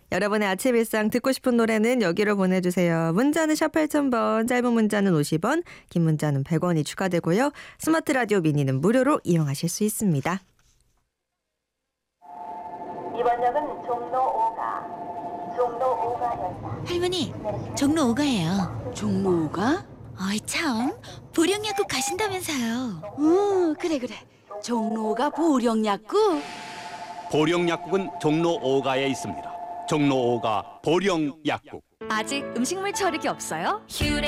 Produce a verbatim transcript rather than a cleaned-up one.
여러분의 아침 일상 듣고 싶은 노래는 여기로 보내주세요. 문자는 샵 팔천 번, 짧은 문자는 오십 원, 긴 문자는 백 원이 추가되고요. 스마트 라디오 미니는 무료로 이용하실 수 있습니다. 이번 역은 종로 오가, 종로 오가역입니다. 할머니, 종로 오가예요. 종로 오가? 어이 참, 보령약국 가신다면서요. 어, 그래 그래. 종로 오가 보령약국? 보령약국은 종로 오가에 있습니다. 종로 오가 보령약국. 아직 음식물 처리기 없어요? 슈렉